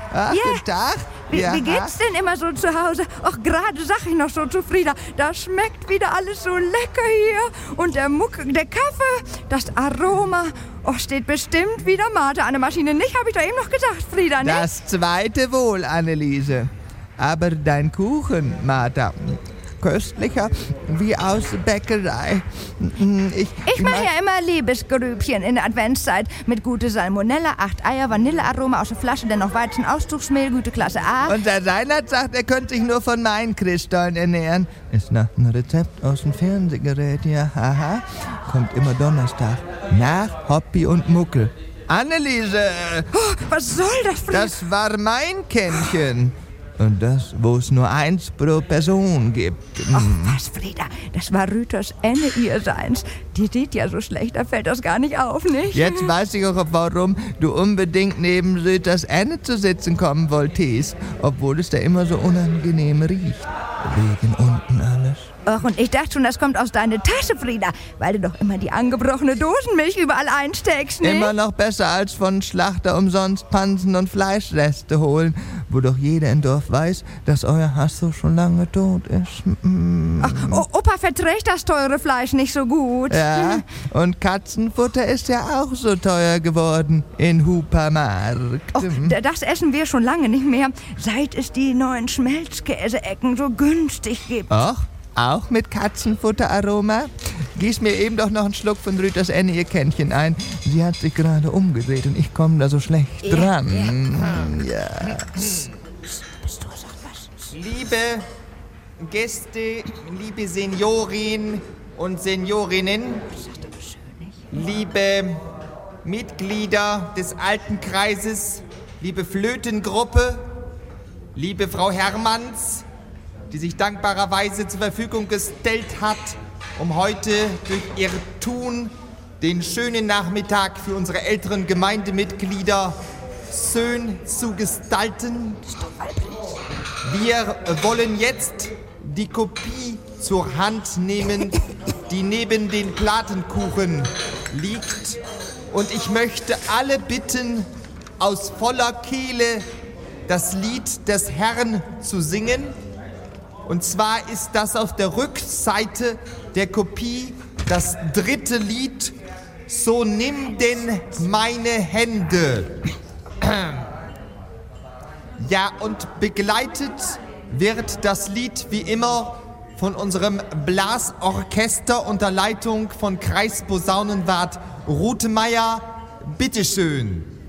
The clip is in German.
Ach, Ja. guten Tag. Wie geht's denn immer so zu Hause? Ach, gerade sag ich noch so zu Frieda, das schmeckt wieder alles so lecker hier. Und der Kaffee, das Aroma, steht bestimmt wieder Mate an der Maschine. Nicht, habe ich doch eben noch gesagt, Frieda, ne? Das zweite wohl, Anneliese. Aber dein Kuchen, Martha, köstlicher wie aus Bäckerei. Ich mache ja immer Liebesgrübchen in der Adventszeit mit gute Salmonella, 8 Eier, Vanillearoma aus der Flasche, dann noch Weizenauszugsmehl, gute Klasse A. Und der Reinhard sagt, er könnte sich nur von meinen Christstollen ernähren. Ist nach einem Rezept aus dem Fernsehgerät, ja, haha. Kommt immer Donnerstag. Nach Hoppi und Muckel. Anneliese! Oh, was soll das, Frieda? Das war mein Kännchen. Und das, wo es nur eins pro Person gibt. Ach was, Frieda, das war Rüters Enne ihrseins. Die sieht ja so schlecht, da fällt das gar nicht auf, nicht? Jetzt weiß ich auch, warum du unbedingt neben Rüters Enne zu sitzen kommen wolltest. Obwohl es da immer so unangenehm riecht. Wegen unten alles. Ach, und ich dachte schon, das kommt aus deiner Tasche, Frieda, weil du doch immer die angebrochene Dosenmilch überall einsteckst, ne? Immer noch besser als von Schlachter umsonst Pansen und Fleischreste holen, wo doch jeder im Dorf weiß, dass euer Hasso schon lange tot ist. Ach, Opa verträgt das teure Fleisch nicht so gut. Ja, und Katzenfutter ist ja auch so teuer geworden in Hupermarkt. Oh, das essen wir schon lange nicht mehr, seit es die neuen Schmelzkäse-Ecken so günstig gibt. Ach, auch mit Katzenfutteraroma? Gieß mir eben doch noch einen Schluck von Rüters Enne ihr Kännchen ein. Sie hat sich gerade umgedreht und ich komme da so schlecht dran. Ja. Liebe Gäste, liebe Seniorin und Seniorinnen, liebe Mitglieder des Alten Kreises, liebe Flötengruppe, liebe Frau Hermanns, die sich dankbarerweise zur Verfügung gestellt hat, um heute durch ihr Tun den schönen Nachmittag für unsere älteren Gemeindemitglieder schön zu gestalten. Wir wollen jetzt die Kopie zur Hand nehmen, die neben den Platenkuchen liegt. Und ich möchte alle bitten, aus voller Kehle das Lied des Herrn zu singen. Und zwar ist das auf der Rückseite der Kopie das dritte Lied, So nimm denn meine Hände. Ja, und begleitet wird das Lied wie immer von unserem Blasorchester unter Leitung von Kreisposaunenwart Rutemeyer. Bitteschön.